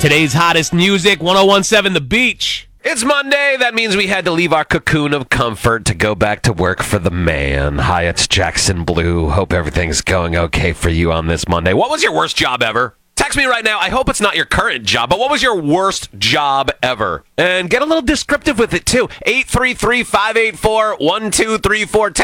Today's hottest music, 1017 The Beach. It's Monday. That means we had to leave our cocoon of comfort to go back to work for the man. Hi, it's Jackson Blue. Hope everything's going okay for you on this Monday. What was your worst job ever? Text me right now. I hope it's not your current job, but what was your worst job ever? And get a little descriptive with it, too. 833-584-1234.